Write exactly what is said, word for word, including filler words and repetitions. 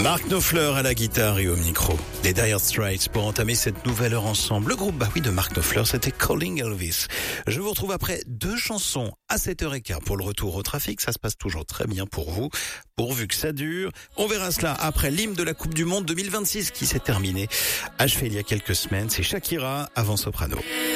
Mark Knopfler à la guitare et au micro. Les Dire Straits pour entamer cette nouvelle heure ensemble. Le groupe, bah oui, de Mark Knopfler, c'était Calling Elvis. Je vous retrouve après deux chansons à sept heures quinze pour le retour au trafic. Ça se passe toujours très bien pour vous, pourvu que ça dure. On verra cela après l'hymne de la Coupe du Monde deux mille vingt-six qui s'est terminé, achevé il y a quelques semaines. C'est Shakira avant Soprano.